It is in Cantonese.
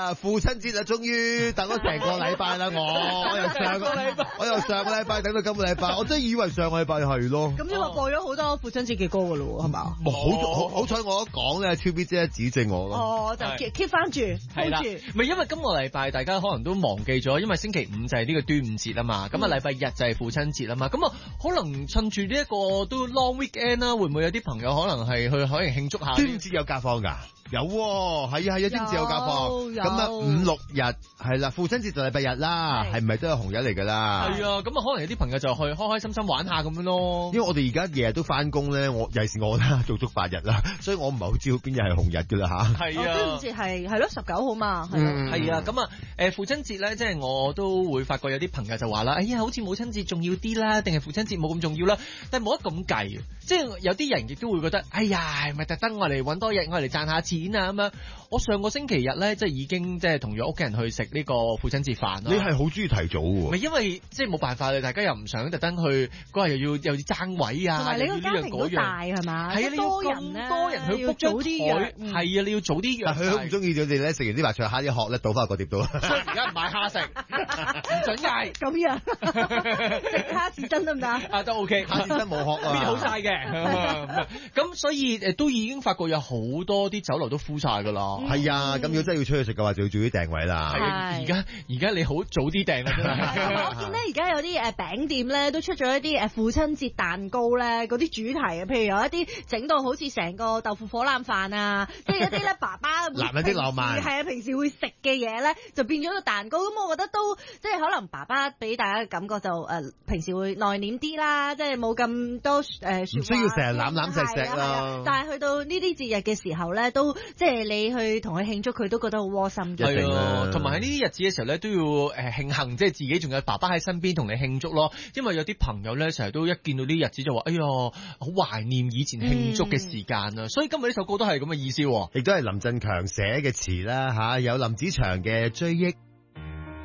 啦，父親節啊，終於等咗成個禮拜啦，我由上個禮拜等到今個禮拜，我真係以為上個禮拜係咯。 咁因為播咗好多父親節嘅歌噶咯，係嘛？ 好彩我一講咧 ，2B 姐指正我咯。 哦，就 keep 翻住， 係啦，咪因為今個禮拜大家可能都忘記咗，因為星期五就係呢個端午節啊嘛，咁啊禮拜日就係父親節啊嘛，咁啊可能趁住呢一個都 long weekend 啦，會唔會有啲朋友可能係去可能慶祝下？ 端午節有假放㗎？有喎，係啊，端午節有假放，咁啊5、6日係啦，父親節就禮拜日啦，係咪都係紅日嚟㗎啦？係啊，咁啊可能有啲朋友就去開開心心玩下咁樣咯。 因為我哋而家日日都翻工咧，尤其是我啦，做足8日啦，所以我唔係好知道邊日係紅日㗎啦嚇。 係啊，端午節係咯19號嘛，係啊，咁啊父親節咧，即係我都會發覺有啲朋友就話啦，哎呀，好似母親節重要啲啦，定係父親節冇咁重要啦？但係冇得咁計，即係有啲人亦都會覺得，哎呀，係咪特登我嚟揾多日，我嚟賺下錢啊咁樣。我上個星期日咧，即係已經即係同咗屋企人去食呢個父親節飯啦。 你係好中意提早喎？ 咪因為即係冇辦法啦，大家又唔想特登去嗰日又要爭位啊， 同埋你個家庭都大係嘛？ 係啊，你多人去 book 張台，係啊，你要早啲約。 佢好唔中意你哋咧，食完啲白菜蝦一殼咧，倒翻個碟度。 所以而家唔買蝦食，唔準嗌。 咁樣食蝦刺身得唔得？ 啊，都 OK， 蝦刺身冇殼啊， 變好晒嘅。咁所以都已經發覺有好多啲酒樓都敷晒噶啦。 係啊，咁如果真係要出去食嘅話，就要早啲訂位啦。 係啊，而家你好早啲訂啦，真係。 我見咧而家有啲餅店咧都出咗一啲父親節蛋糕咧，嗰啲主題啊，譬如有一啲整到好似成個豆腐火腩飯啊，即係一啲咧爸爸男人啲浪漫係啊，平時會食嘅嘢咧，就變咗個蛋糕。咁我覺得都即係可能爸爸俾大家嘅感覺就平時會內斂啲啦，即係冇咁多説話， 唔需要成日攬錫錫啦。 但係去到呢啲節日嘅時候咧，都即係你去同佢慶祝，佢都覺得好窩心嘅。 係啊，同埋喺呢啲日子嘅時候咧，都要慶幸，即係自己仲有爸爸喺身邊同你慶祝咯。因為有啲朋友咧，成日都一見到呢啲日子就話：哎呀，好懷念以前慶祝嘅時間啊！所以今日呢首歌都係咁嘅意思， 亦都係林振強寫嘅詞啦嚇，有林子祥嘅追憶。